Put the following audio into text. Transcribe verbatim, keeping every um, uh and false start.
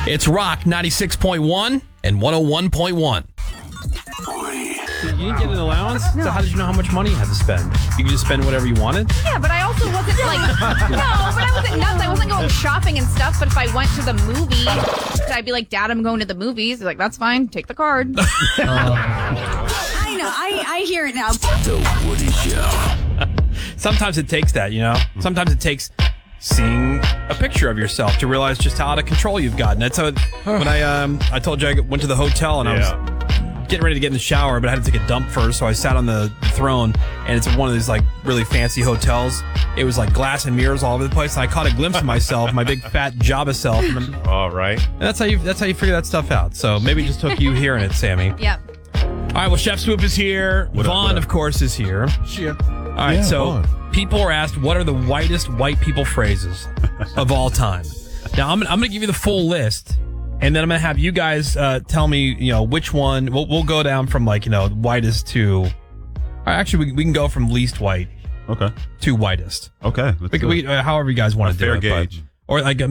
It's Rock ninety-six point one and one oh one point one. You didn't get an allowance? No. So how did you know how much money you had to spend? You could just spend whatever you wanted? Yeah, but I also wasn't like, no, but I wasn't nuts. I wasn't going shopping and stuff. But if I went to the movies, I'd be like, Dad, I'm going to the movies. They're like, that's fine. Take the card. uh, I know. I, I hear it now. The Woody Show. Sometimes it takes that, you know? Sometimes it takes seeing a picture of yourself to realize just how out of control you've gotten. That's how, when I um I told you I went to the hotel and yeah. I was getting ready to get in the shower, but I had to take a dump first, so I sat on the throne, and it's one of these like really fancy hotels. It was like glass and mirrors all over the place, and I caught a glimpse of myself, my big fat Jabba self. And all right. And that's how you that's how you figure that stuff out. So maybe it just took you hearing it, Sammy. Yep. All right, well, Chef Swoop is here. What up, Vaughn, what up? of course, is here. Shit. All right, Yeah, so Vaughn. people are asked, what are the whitest white people phrases of all time? Now, I'm, I'm going to give you the full list, and then I'm going to have you guys uh, tell me, you know, which one. We'll, we'll go down from, like, you know, whitest to... Or actually, we, we can go from least white Okay. to whitest. Okay. We, can- we, uh, however you guys want A to do fair it. but- gauge. Or, like,